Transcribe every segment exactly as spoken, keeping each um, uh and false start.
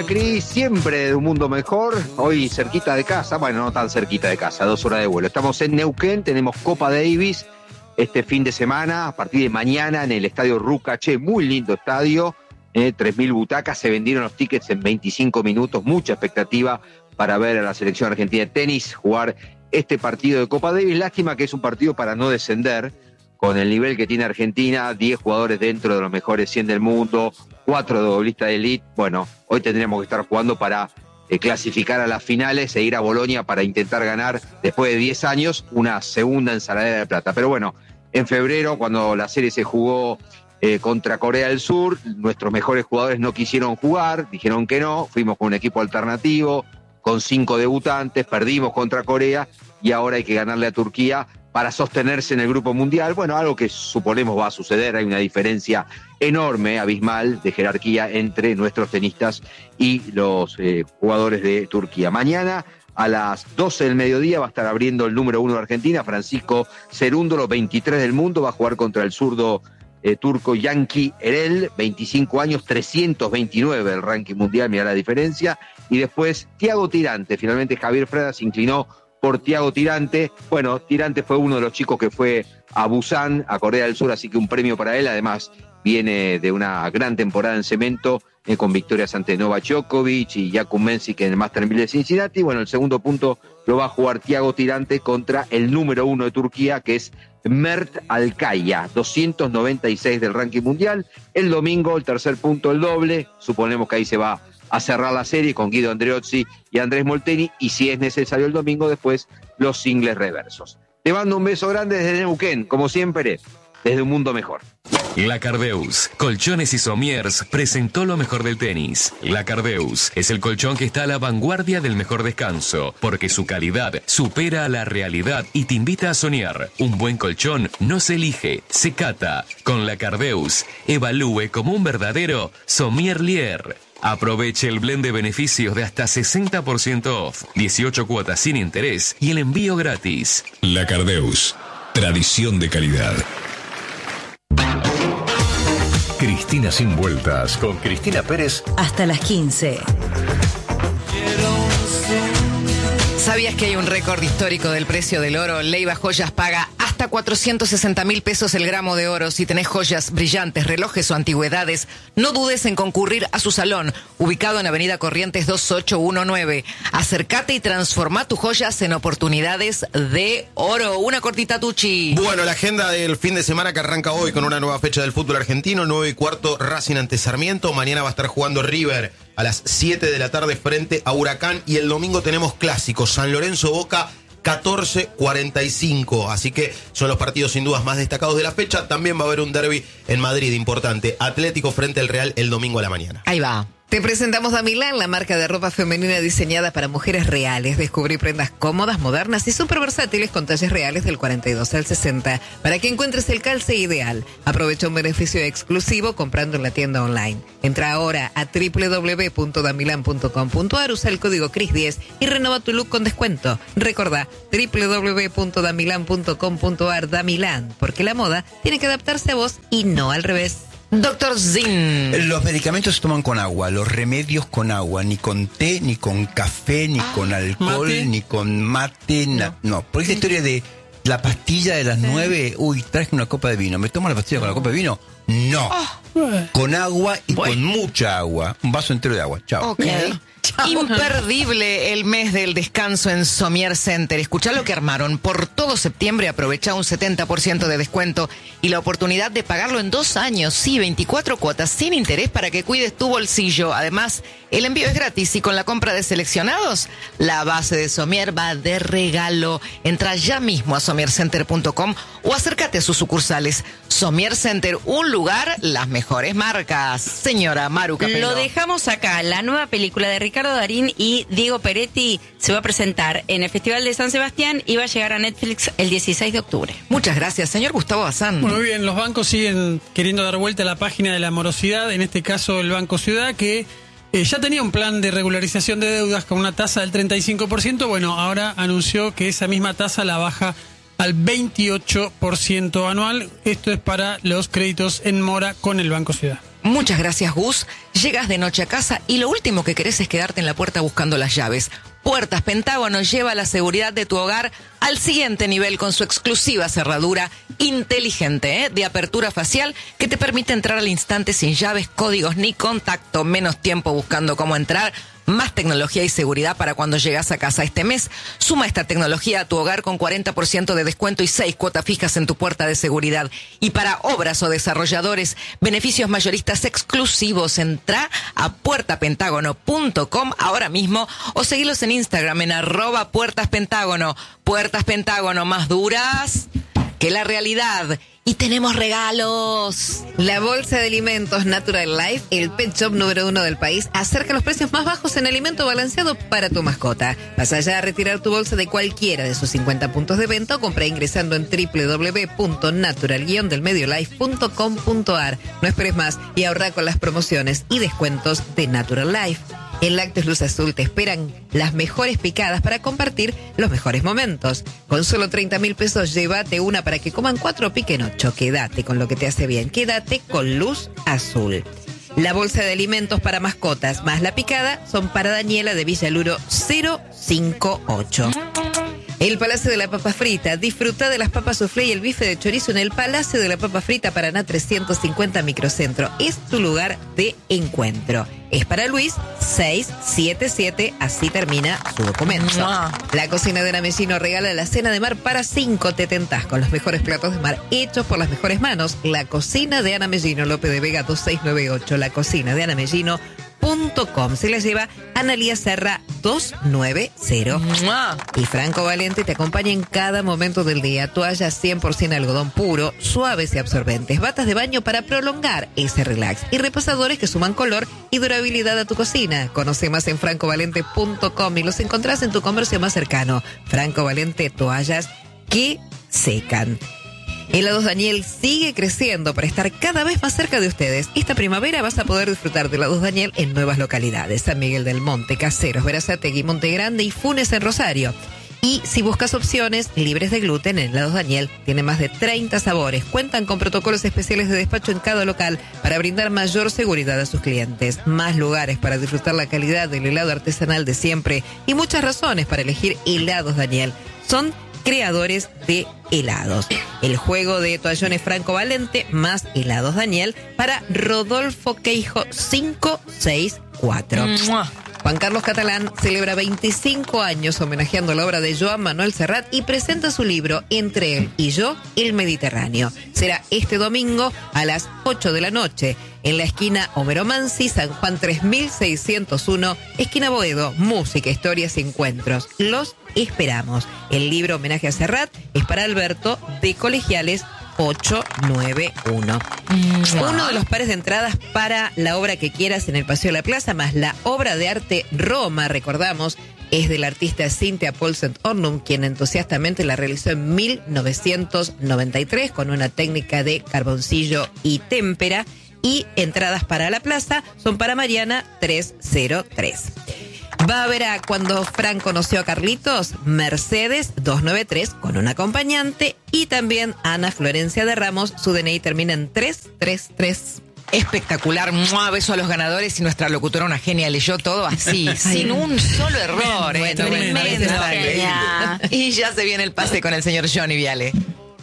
Hola Cris, siempre de un mundo mejor, hoy cerquita de casa, bueno, no tan cerquita de casa, dos horas de vuelo. Estamos en Neuquén, tenemos Copa Davis este fin de semana, a partir de mañana en el estadio Rucaché, muy lindo estadio, eh, tres mil butacas, se vendieron los tickets en veinticinco minutos, mucha expectativa para ver a la selección argentina de tenis jugar este partido de Copa Davis. Lástima que es un partido para no descender, con el nivel que tiene Argentina, diez jugadores dentro de los mejores cien del mundo, cuatro de doblista de elite. Bueno, hoy tendríamos que estar jugando para eh, clasificar a las finales e ir a Bolonia para intentar ganar, después de diez años, una segunda ensaladera de plata. Pero bueno, en febrero, cuando la serie se jugó eh, contra Corea del Sur, nuestros mejores jugadores no quisieron jugar, dijeron que no, fuimos con un equipo alternativo, con cinco debutantes, perdimos contra Corea y ahora hay que ganarle a Turquía para sostenerse en el grupo mundial. Bueno, algo que suponemos va a suceder, hay una diferencia enorme, abismal, de jerarquía entre nuestros tenistas y los eh, jugadores de Turquía. Mañana a las doce del mediodía va a estar abriendo el número uno de Argentina, Francisco Cerúndolo, veintitrés del mundo, va a jugar contra el zurdo eh, turco Yanki Erel, veinticinco años, trescientos veintinueve el ranking mundial, mirá la diferencia. Y después Thiago Tirante, finalmente Javier Freda se inclinó por Thiago Tirante. Bueno, Tirante fue uno de los chicos que fue a Busan, a Corea del Sur, así que un premio para él. Además, viene de una gran temporada en cemento, eh, con victorias ante Novak Djokovic y Jakub Mensik en el Master mil de Cincinnati. Bueno, el segundo punto lo va a jugar Thiago Tirante contra el número uno de Turquía, que es Mert Alkaya, doscientos noventa y seis del ranking mundial. El domingo, el tercer punto, el doble. Suponemos que ahí se va a cerrar la serie con Guido Andreozzi y Andrés Molteni, y si es necesario el domingo, después los singles reversos. Te mando un beso grande desde Neuquén, como siempre, desde un mundo mejor. La Cardeus, Colchones y Somiers, presentó lo mejor del tenis. La Cardeus es el colchón que está a la vanguardia del mejor descanso, porque su calidad supera a la realidad y te invita a soñar. Un buen colchón no se elige, se cata. Con La Cardeus, evalúe como un verdadero sommelier. Aproveche el blend de beneficios de hasta sesenta por ciento off, dieciocho cuotas sin interés y el envío gratis. La Cardeus, tradición de calidad. Cristina sin vueltas, con Cristina Pérez. Hasta las quince. ¿Sabías que hay un récord histórico del precio del oro? Leiva Joyas paga hasta cuatrocientos sesenta mil pesos el gramo de oro. Si tenés joyas brillantes, relojes o antigüedades, no dudes en concurrir a su salón, ubicado en Avenida Corrientes dos ocho uno nueve. Acércate y transforma tus joyas en oportunidades de oro. Una cortita, Tucci. Bueno, la agenda del fin de semana que arranca hoy con una nueva fecha del fútbol argentino, nueve y cuarto Racing ante Sarmiento. Mañana va a estar jugando River a las siete de la tarde frente a Huracán, y el domingo tenemos clásicos, San Lorenzo Boca, catorce cuarenta y cinco, así que son los partidos sin dudas más destacados de la fecha. También va a haber un derbi en Madrid importante, Atlético frente al Real el domingo a la mañana. Ahí va. Te presentamos Damilán, la marca de ropa femenina diseñada para mujeres reales. Descubrí prendas cómodas, modernas y súper versátiles con talles reales del cuarenta y dos al sesenta para que encuentres el calce ideal. Aprovecha un beneficio exclusivo comprando en la tienda online. Entra ahora a doble u doble u doble u punto damilan punto com punto a r, usa el código Cris diez y renova tu look con descuento. Recordá, doble u doble u doble u punto damilan punto com punto a r. Damilán, porque la moda tiene que adaptarse a vos y no al revés. Doctor Zin. Los medicamentos se toman con agua, los remedios con agua, ni con té, ni con café, ni ah, con alcohol, mate. ni con mate, no. Na, no. Por esa historia de la pastilla de las sí. nueve, uy, traje una copa de vino, ¿me tomo la pastilla con la copa de vino? No. Oh. Con agua y bueno. con mucha agua. Un vaso entero de agua. Chao. Ok. Imperdible el mes del descanso en Somier Center. Escuchá lo que armaron. Por todo septiembre aprovecha un setenta por ciento de descuento y la oportunidad de pagarlo en dos años. Sí, veinticuatro cuotas sin interés para que cuides tu bolsillo. Además, el envío es gratis y con la compra de seleccionados, la base de Somier va de regalo. Entra ya mismo a somier center punto com o acércate a sus sucursales. Somier Center, un lugar, las mejores marcas. Señora Maru Capello. Lo dejamos acá. La nueva película de Ricardo Darín y Diego Peretti se va a presentar en el Festival de San Sebastián y va a llegar a Netflix el dieciséis de octubre. Muchas gracias, señor Gustavo Bazán. Muy bien, los bancos siguen queriendo dar vuelta a la página de la morosidad, en este caso el Banco Ciudad, que eh, ya tenía un plan de regularización de deudas con una tasa del treinta y cinco por ciento. Bueno, ahora anunció que esa misma tasa la baja al veintiocho por ciento anual. Esto es para los créditos en mora con el Banco Ciudad. Muchas gracias, Gus. Llegas de noche a casa y lo último que querés es quedarte en la puerta buscando las llaves. Puertas Pentágono lleva la seguridad de tu hogar al siguiente nivel con su exclusiva cerradura inteligente, ¿eh? de apertura facial que te permite entrar al instante sin llaves, códigos ni contacto. Menos tiempo buscando cómo entrar. Más tecnología y seguridad para cuando llegas a casa este mes. Suma esta tecnología a tu hogar con cuarenta por ciento de descuento y seis cuotas fijas en tu puerta de seguridad. Y para obras o desarrolladores, beneficios mayoristas exclusivos. Entra a puerta pentágono punto com ahora mismo o seguilos en Instagram en arroba Puertas Pentágono. Puertas Pentágono, más duras que la realidad. Y tenemos regalos. La bolsa de alimentos Natural Life, el pet shop número uno del país, acerca los precios más bajos en alimento balanceado para tu mascota. Vas allá a retirar tu bolsa de cualquiera de sus cincuenta puntos de venta o compra ingresando en doble u doble u doble u punto natural guion del medio life punto com punto a r. No esperes más y ahorra con las promociones y descuentos de Natural Life. En Lácteos Luz Azul te esperan las mejores picadas para compartir los mejores momentos. Con solo treinta mil pesos, llévate una para que coman cuatro, piquen ocho. Quédate con lo que te hace bien. Quédate con Luz Azul. La bolsa de alimentos para mascotas más la picada son para Daniela de Villaluro cero cinco ocho. El Palacio de la Papa Frita. Disfruta de las papas soufflé y el bife de chorizo en el Palacio de la Papa Frita, Paraná trescientos cincuenta Microcentro. Es tu lugar de encuentro. Es para Luis seiscientos setenta y siete, así termina su documento. La cocina de Ana Mellino regala la cena de mar para cinco. Te tentás con los mejores platos de mar hechos por las mejores manos. La cocina de Ana Mellino, Lope de Vega dos seis nueve ocho. La cocina de Ana Mellino punto com. Se la lleva Analía Serra dos nueve cero. Y Franco Valente te acompaña en cada momento del día. Toallas cien por ciento algodón puro, suaves y absorbentes. Batas de baño para prolongar ese relax. Y repasadores que suman color y durabilidad a tu cocina. Conoce más en franco valente punto com y los encontrás en tu comercio más cercano. Franco Valente, toallas que secan. Helados Daniel sigue creciendo para estar cada vez más cerca de ustedes. Esta primavera vas a poder disfrutar de Helados Daniel en nuevas localidades. San Miguel del Monte, Caseros, Verazategui, Monte Grande y Funes en Rosario. Y si buscas opciones libres de gluten, en Helados Daniel tiene más de treinta sabores. Cuentan con protocolos especiales de despacho en cada local para brindar mayor seguridad a sus clientes. Más lugares para disfrutar la calidad del helado artesanal de siempre. Y muchas razones para elegir Helados Daniel. Son creadores de helados. El juego de toallones Franco Valente más Helados Daniel para Rodolfo Queijo cinco seis cuatro. Juan Carlos Catalán celebra veinticinco años homenajeando la obra de Joan Manuel Serrat y presenta su libro Entre él y yo, el Mediterráneo. Será este domingo a las ocho de la noche en la esquina Homero Mansi, San Juan tres mil seiscientos uno, esquina Boedo. Música, historias y encuentros. Los esperamos. El libro Homenaje a Serrat es para Alberto de Colegiales ocho nueve uno. Uno de los pares de entradas para la obra que quieras en el Paseo de la Plaza, más la obra de arte Roma, recordamos, es del artista Cynthia Paulsen Ornum, quien entusiastamente la realizó en mil novecientos noventa y tres con una técnica de carboncillo y témpera. Y entradas para la plaza son para Mariana trescientos tres. Va a haber a Cuando Fran conoció a Carlitos, Mercedes doscientos noventa y tres con un acompañante, y también Ana Florencia de Ramos, su D N I termina en trescientos treinta y tres. Espectacular. ¡Mua! Beso a los ganadores y nuestra locutora, una genia, leyó todo así, sin un solo error. Bueno, eh, bueno, tremendo. genia. Y ya se viene el pase con el señor Johnny Viale.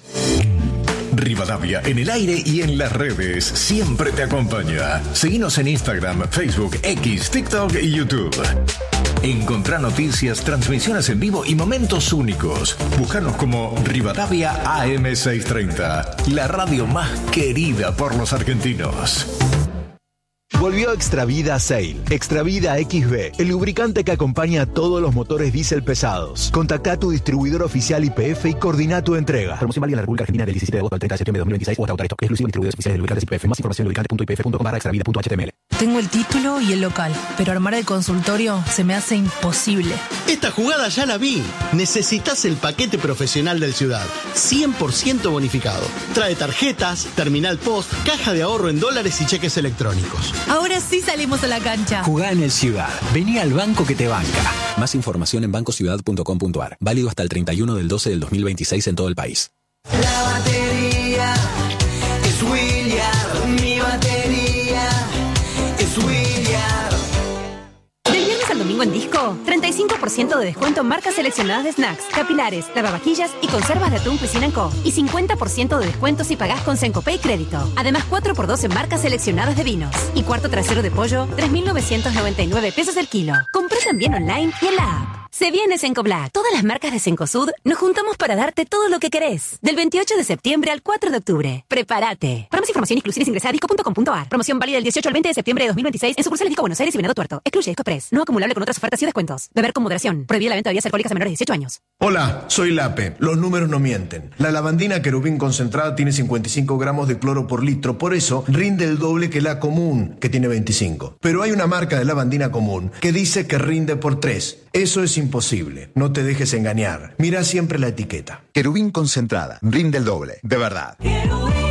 Rivadavia en el aire y en las redes siempre te acompaña. Seguinos en Instagram, Facebook, X, TikTok y YouTube. Encontrá noticias, transmisiones en vivo y momentos únicos. Búscanos como Rivadavia A M seiscientos treinta, la radio más querida por los argentinos. Volvió Extravida Sail. Extravida X B, el lubricante que acompaña a todos los motores diésel pesados. Contactá a tu distribuidor oficial Y P F y coordina tu entrega. Promoción válida en la República Argentina del diecisiete de agosto al treinta de septiembre de dos mil veintiséis o hasta autorizado. Exclusivo distribuidores oficiales de lubricantes Y P F. Más información en lubricante punto i p f punto com barra extravida punto h t m l. Tengo el título y el local, pero armar el consultorio se me hace imposible. Esta jugada ya la vi. Necesitas el paquete profesional del Ciudad. cien por ciento bonificado. Trae tarjetas, terminal post, caja de ahorro en dólares y cheques electrónicos. Ahora sí salimos a la cancha. Jugá en el Ciudad. Vení al banco que te banca. Más información en banco ciudad punto com punto a r. Válido hasta el treinta y uno del doce del dos mil veintiséis en todo el país. La batería es William. Mi batería domingo en Disco? treinta y cinco por ciento de descuento en marcas seleccionadas de snacks, capilares, lavavajillas y conservas de atún Cuisine and Co. Y cincuenta por ciento de descuento si pagás con Sencopay Crédito. Además, cuatro por dos en marcas seleccionadas de vinos. Y cuarto trasero de pollo, tres mil novecientos noventa y nueve pesos el kilo. Compré también online y en la app. Se viene Sencoblack. Todas las marcas de Cencosud nos juntamos para darte todo lo que querés. Del veintiocho de septiembre al cuatro de octubre. Prepárate. Para más información, exclusivas ingresa a disco punto com punto a r. Promoción válida del dieciocho al veinte de septiembre de dos mil veintiséis en sucursales Disco Buenos Aires y Venado Tuerto. Excluye Disco Express. No acumulable con otras ofertas y descuentos. Beber con moderación. Prohibida la venta de bebidas alcohólicas a menores de dieciocho años. Hola, soy Lape. Los números no mienten. La lavandina querubín concentrada tiene cincuenta y cinco gramos de cloro por litro. Por eso rinde el doble que la común, que tiene veinticinco. Pero hay una marca de lavandina común que dice que rinde por tres. Eso es imposible. No te dejes engañar. Mira siempre la etiqueta. Querubín concentrada. Rinde el doble. De verdad.